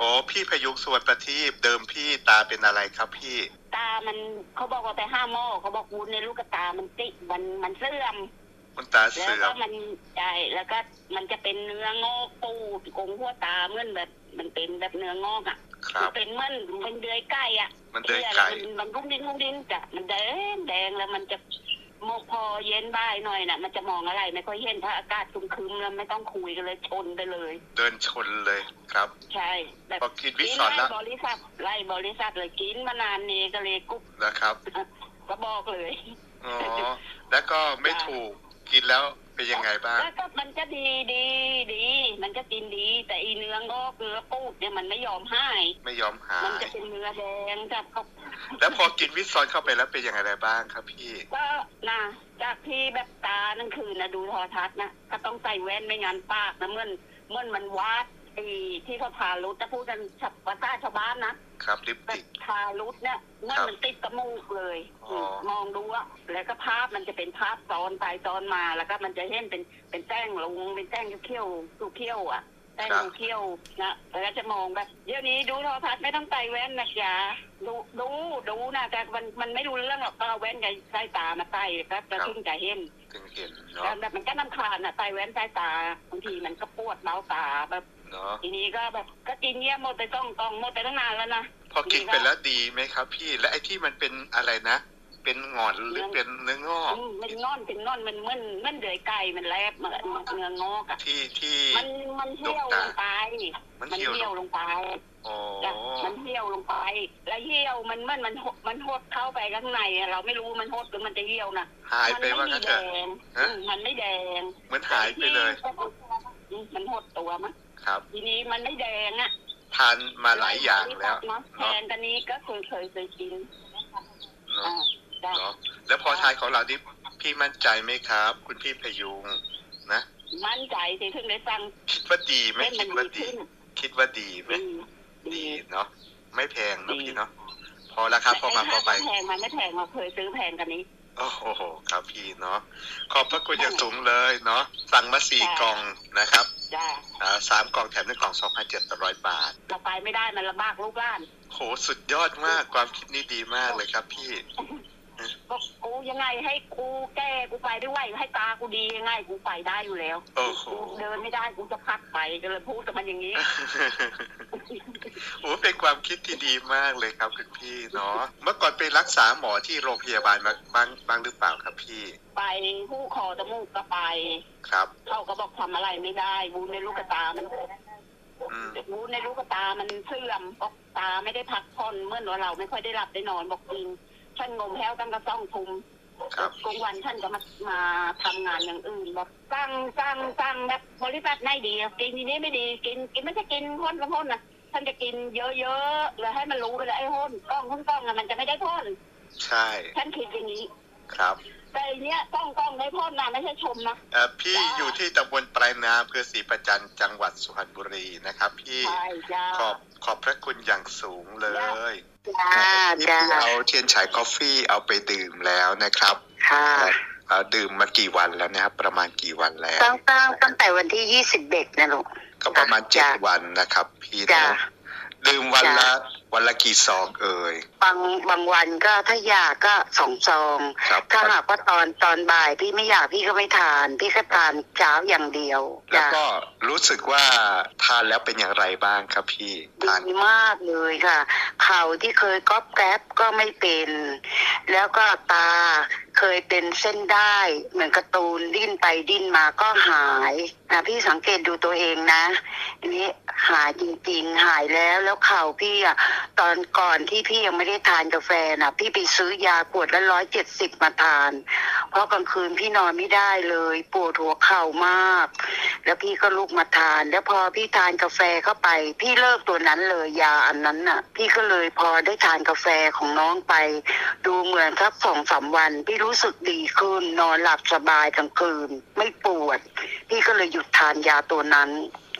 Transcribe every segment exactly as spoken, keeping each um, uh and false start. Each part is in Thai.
อ๋อพี่พยุงสุวรรณประทีปเดิมพี่ตาเป็นอะไรครับพี่ตามันเขาบอกว่าไปห้าหม้อเขาบอกวุ้นในลูกตามันติมันมันเสื่อมมันตาเสื่อมแล้วก็มันใช่แล้วก็มันจะเป็นเนื้องอกปูกงหัวตาเหมือนแบบมันเป็นแบบเนื้องอกอ่ะครับเป็นเหมือนมันเดือยไก่อ่ะมันเดือยไก่มันรุ่งดินรุ่งดินจ้ะมันแดงแดงแล้วมันจะมองพอเย็นบ่ายหน่อยน่ะมันจะมองอะไรไม่ค่อยเห็นเพราะอากาศครึมๆแล้วไม่ต้องคุยกันเลยชนไปเลยเดินชนเลยครับใช่แบบพอกินวิสอนแล้วบริษัทไล่บริษัทเลยกินมานานนี่ก็เลยกุ๊บนะครับก็บอกเลยอ๋อแล้วก็ไม่ถูกกินแล้วเป็นยังไงบ้างแล้วก็มันจะดีดีดีมันจะกินดีแต่อีเนื้องอกเนื้อปูดเนี่ยมันไม่ยอมหายไม่ยอมหายมันจะเป็นเนื้อแดงจับเขาแล้วพอกินวิสอนเข้าไปแล้วเป็นยังไงบ้างครับพี่ก็นะจากที่แบบตานั่นคือนะดูโทรทัศน์นะก็ต้องใส่แว่นไม่งั้นปากนะเมื่อนเมื่อนมันวาดไอ้ที่เขาทารุดจะพูดกันฉับภาษาชาวบ้านนะครับลิปติกทารุดเนี่ยเมื่อมันติดกระมูกเลยมองดูอะแล้วก็ภาพมันจะเป็นภาพซ้อนไปซ้อนมาแล้วก็มันจะเห็นเป็นเป็นแต้งลงเป็นแต้งเขี้ยวสูเขี้ยวอะแต้งเขี้ยวนะแล้วจะมองแบบเดี๋ยวนี้ดูโทรทัศน์ไม่ต้องใส่แว่นนะจ๊ะดูดูดูนะแต่มันมันไม่รู้เรื่องหรอกก็เอาแว่นกับสายตามาใส่ก็จะถึงจะเห็นถึงเห็นเนาะแบบมันก็น้ำขาดนะใส่แว่นสายตาบางทีมันก็ปวดเบ้าตาแบบทีนี้ก็แบบก็กินเงี้ยหมดไปต้องต้องหมดไปตั้งนานแล้วนะพอกินไปแล้วดีไหมครับพี่และไอ้ที่มันเป็นอะไรนะเป็นงอนหรือเป็นเนื้องอกมันงอนเป็นงอนมันมันมันเดือยไก่มันแลบมันเนื้องอกอะที่ที่มันมันเหี่ยวลงไปมันเหี่ยวลงไปอ๋อมันเหี่ยวลงไปแล้วเหี่ยวมันมันมันมันหดเข้าไปข้างในเราไม่รู้มันหดหรือมันจะเหี่ยวนะหายไปว่างั้นเถอะมันไม่แดงเหมือนหายไปเลยมันหดตัวมั้งครับทีนี้มันไม่แดงอ่ะทานมาหลายอย่างแล้วแทนกันนี้ก็เคยเคยเคยกินเนาะเนาะแล้วพอทานของเรานี่พี่มั่นใจไหมครับคุณพี่พยุงนะมั่นใจสิถึงได้ฟังคิดว่าดีไหมคิดว่าดีคิดว่าดีไหมดีเนาะไม่แพงนะพี่เนาะพอราคาพอมาพอไปแพงมันไม่แพงเราเคยซื้อแพงกันนี้โอ้โหครับพี่เนาะขอบพระคุณอย่างสูงเลยเนาะสั่งมาสี่กล่องนะครับอ่าสามกล่องแถมหนึ่งกล่องสองพันเจ็ดร้อยบาทเราไปไม่ได้มันลำบากลูกหลานโหสุดยอดมากความคิดนี้ดีมากเลยครับพี่บอกกูยังไงให้กูแก้กูไปได้ไหวให้ตากูดียังไงกูไปได้อยู่แล้วกูเดินไม่ได้กูจะพักไปก็เลยพูดกับมันอย่างนี้โอ้เป็นความคิดที่ดีมากเลยครับคุณพี่เนาะเมื่อก่อนไปรักษาหมอที่โรงพยาบาลมาบ้างบ้างหรือเปล่าครับพี่ไปผู้คอจมูกก็ไปครับเขาก็บอกทำอะไรไม่ได้บูในลูกตามันบูในลูกตามันเสื่อมบอกตาไม่ได้พักผ่อนเมื่อเราไม่ค่อยได้หลับได้นอนบอกจริงท่านงมแห้วตั้งแต่ต้องทุ่มกลางวันท่านก็มามาทำงานอย่างอื่นแบบสร้างสร้างสร้างแบบบริษัทไม่ดีกินทีนี้ไม่ดีกินกินไม่ใช่กินพ่นกับพ่นนะท่านจะกินเยอะๆเลยให้มันรู้ไปเลยไอ้พ่นกล้องพ่นกล้องอะมันจะไม่ได้พ่นใช่ท่านคิดอย่างนี้ครับแต่เนี้ยกล้องกล้องได้พ่นนะไม่ใช่ชมนะเอ่อพี่อยู่ที่ตำบลปลายนาอำเภอศรีประจันจังหวัดสุพรรณบุรีนะครับพี่ขอบขอบพระคุณอย่างสูงเลยที่เอาเทียนฉายกาแฟเอาไปดื่มแล้วนะครับค่ะดื่มมากี่วันแล้วนะครับประมาณกี่วันแล้วตั้งตั้งแต่วันที่ยี่สิบเอ็ดนะลูกก็ประมาณเจ็ดวันนะครับพี่นะดื่มวันละวันละกี่ซองเอ่ยบางบางวันก็ถ้าอยากก็สองซองถ้าหากว่าตอนตอนบ่ายพี่ไม่อยากพี่ก็ไม่ทานพี่ก็ทานเช้าอย่างเดียวแล้วก็รู้สึกว่าทานแล้วเป็นอย่างไรบ้างครับพี่ดีมากเลยค่ะเข่าที่เคยก๊อบแก๊บก็ไม่เป็นแล้วก็ตาเคยเป็นเส้นได้เหมือนการ์ตูนดิ้นไปดิ้นมาก็หายนะพี่สังเกตดูตัวเองนะอันนี้หายจริงๆหายแล้วแล้วเข่าพี่อ่ะตอนก่อนที่พี่ยังไม่ได้ทานกาแฟน่ะพี่ไปซื้อยาขวดละร้อยเจ็ดสิบมาทานเพราะกลางคืนพี่นอนไม่ได้เลยปวดหัวเข่ามากแล้วพี่ก็ลุกมาทานแล้วพอพี่ทานกาแฟเข้าไปพี่เลิกตัวนั้นเลยยาอันนั้นน่ะพี่ก็เลยพอได้ทานกาแฟของน้องไปดูเหมือนสักสองสามวันพี่รู้สึกดีขึ้นนอนหลับสบายทั้งคืนไม่ปวดพี่ก็เลยหยุดทานยาตัวนั้น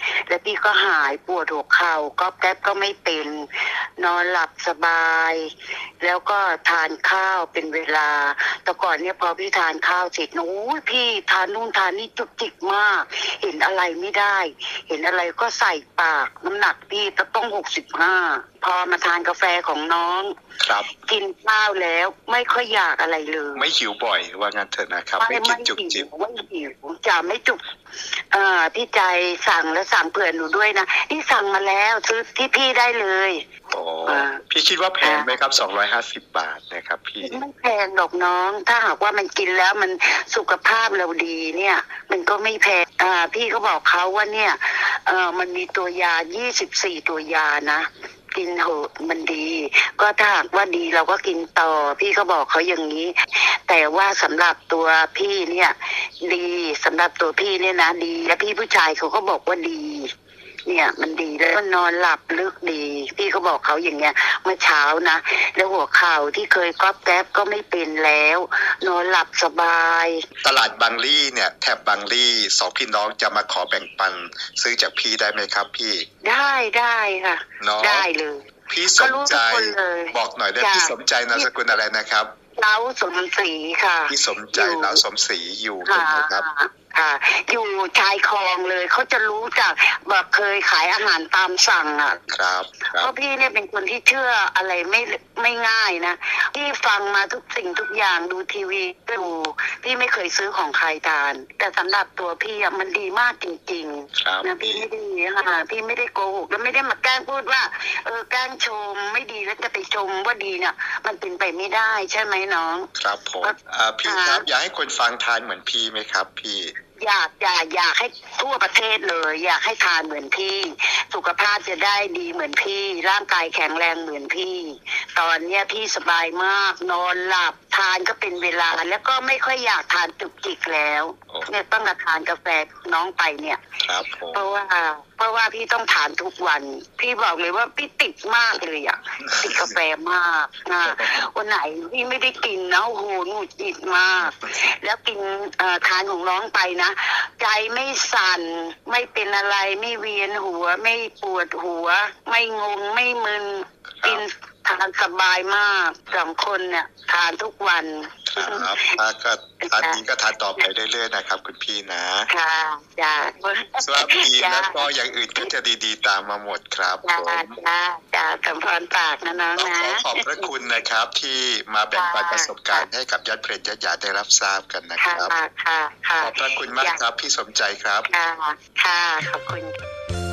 แล้วพี่ก็หายปวดหัวเข่าก็แก๊บก็ไม่เป็นนอนหลับสบายแล้วก็ทานข้าวเป็นเวลาแต่ก่อนเนี่ยพอพี่ทานข้าวเสร็จโอ้ยพี่ทานนู่นทานนี่จุกจิกมากเห็นอะไรไม่ได้เห็นอะไรก็ใส่ปากน้ำหนักพี่ต้องหกสิบห้าพอมาทานกาแฟของน้องครับกินข้าวแล้วไม่ค่อยอยากอะไรเลยไม่หิวบ่อยว่างั้นเถอะนะครับไม่กินจุกจิกไม่หิวจะไม่จุกเอ่อพี่ใจสั่งแล้วสั่งเผื่อหนูด้วยนะนี่สั่งมาแล้วซื้อที่พี่ได้เลยโอ้พี่คิดว่าแพงไหมครับสองร้อยห้าสิบบาทนะครับพี่ไม่แพงหรอกน้องถ้าหากว่ามันกินแล้วมันสุขภาพเราดีเนี่ยมันก็ไม่แพงอ่าพี่เขาบอกเขาว่าเนี่ยเอ่อมันมีตัวยายี่สิบสี่ตัวยานะกินเหอะมันดีก็ถ้าหากว่าดีเราก็กินต่อพี่ก็บอกเขาอย่างนี้แต่ว่าสำหรับตัวพี่เนี่ยดีสำหรับตัวพี่เนี่ยนะดีและพี่ผู้ชายเขาก็บอกว่าดีเนี่ยมันดีแล้วนอนหลับลึกดีพี่เขาบอกเขาอย่างเงี้ยเมื่อเช้านะแล้วหัวเข่าที่เคยก๊อบแก๊บก็ไม่เป็นแล้วนอนหลับสบายตลาดบางลี่เนี่ยแถบบางลี่สองพี่น้องจะมาขอแบ่งปันซื้อจากพี่ได้ไหมครับพี่ได้ได้ค่ะได้เลยพี่สมใจบอกหน่อยได้พี่สมใจนามสกุลอะไรนะครับเล้าสมศรีค่ะพี่สมใจเล้าสมศรีอยู่ตรงไหนครับค่ะอยู่ชายคลองเลยเขาจะรู้จักแบบเคยขายอาหารตามสั่งอ่ะครับเพราะพี่เนี่ยเป็นคนที่เชื่ออะไรไม่ไม่ง่ายนะพี่ฟังมาทุกสิ่งทุกอย่างดูทีวีดูพี่ไม่เคยซื้อของใครทานแต่สำหรับตัวพี่อ่ะมันดีมากจริงๆนะพี่ไม่ได้ค่ะพี่ไม่ได้โกหกแล้วไม่ได้มาแกล้งพูดว่าเออแกล้งชมไม่ดีแล้วจะไปชมว่าดีเนี่ยมันเป็นไปไม่ได้ใช่ไหมน้องครับผมพี่ครับอยากให้คนฟังทานเหมือนพี่ไหมครับพี่อยากอยากอยากให้ทั่วประเทศเลยอยากให้ทานเหมือนพี่สุขภาพจะได้ดีเหมือนพี่ร่างกายแข็งแรงเหมือนพี่ตอนเนี้ยพี่สบายมากนอนหลับทานก็เป็นเวลาแล้วก็ไม่ค่อยอยากทานจุกจิกแล้วเนี่ยต้องมาทานกาแฟน้องไปเนี่ยเพราะว่าเพราะว่าพี่ต้องทานทุกวันพี่บอกเลยว่าพี่ติดมากเลยอ่ะติดกาแฟมากนะวันไหนพี่ไม่ได้กินนะโอ้โหหงุดหงิดมากแล้วกินทานของน้องไปนะใจไม่สั่นไม่เป็นอะไรไม่เวียนหัวไม่ปวดหัวไม่งงไม่มึนกินทานสบายมากสองคนเนี่ยทานทุกวันครับถ้าก็ทานนี้ก็ทานต่อไปเรื่อยๆนะครับคุณพี่นะค่ะจ้าสวัสดีแล้วก็อย่างอื่นก็จะดีๆตามมาหมดครับผมจ้าจ้าคำพรปากนะน้องนะขอขอบพระคุณนะครับที่มาแบ่งปันประสบการณ์ให้กับญาติเพลญาติญาติได้รับทราบกันนะครับค่ะค่ะขอบพระคุณมากครับพี่สมใจครับค่ะค่ะขอบคุณ